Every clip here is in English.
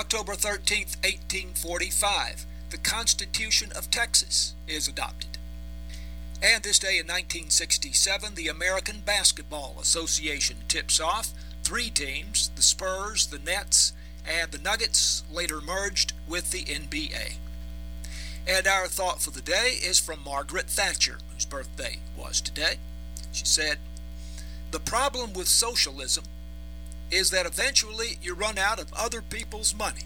October 13th, 1845, the Constitution of Texas is adopted. And this day in 1967, the American Basketball Association tips off 3 teams, the Spurs, the Nets, and the Nuggets, later merged with the NBA. And our thought for the day is from Margaret Thatcher, whose birthday was today. She said, "The problem with socialism is that eventually you run out of other people's money."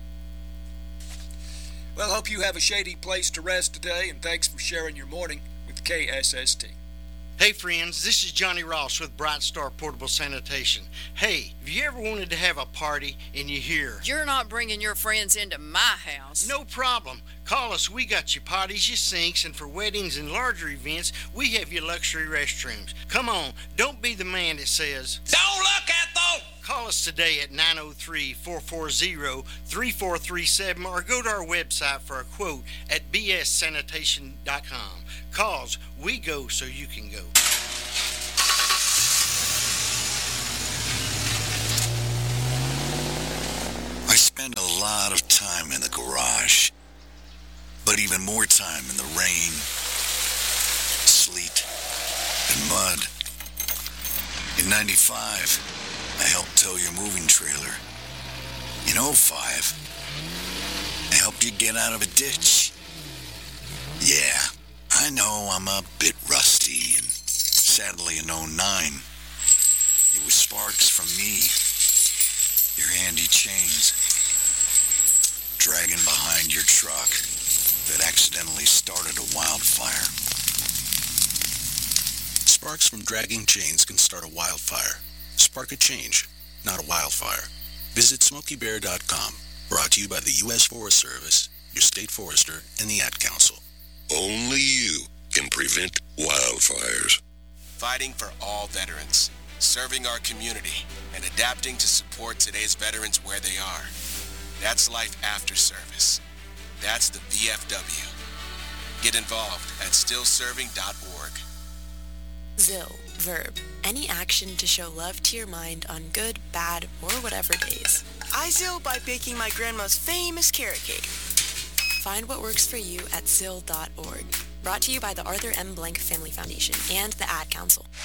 Well, hope you have a shady place to rest today, and thanks for sharing your morning with KSST. Hey friends, this is Johnny Ross with Bright Star Portable Sanitation. Hey, have you ever wanted to have a party and you hear, "You're not bringing your friends into my house"? No problem. Call us. We got your potties, your sinks, and for weddings and larger events, we have your luxury restrooms. Come on, don't be the man that says, "Don't look at those!" Call us today at 903-440-3437 or go to our website for a quote at bssanitation.com. Cause we go so you can go. I spend a lot of time in the garage, but even more time in the rain, sleet, and mud. In 95, I helped tow your moving trailer. In 05, I helped you get out of a ditch. Yeah, I know I'm a bit rusty, and sadly in 09, it was sparks from me, your handy chains, dragging behind your truck that accidentally started a wildfire. Sparks from dragging chains can start a wildfire. Spark a change, not a wildfire. Visit SmokeyBear.com. Brought to you by the U.S. Forest Service, your state forester, and the Ad Council. Only you can prevent wildfires. Fighting for all veterans, serving our community, and adapting to support today's veterans where they are. That's life after service. That's the VFW. Get involved at stillserving.org. ZIL, verb, any action to show love to your mind on good, bad, or whatever days. I ZIL by baking my grandma's famous carrot cake. Find what works for you at ZIL.org. Brought to you by the Arthur M. Blank Family Foundation and the Ad Council.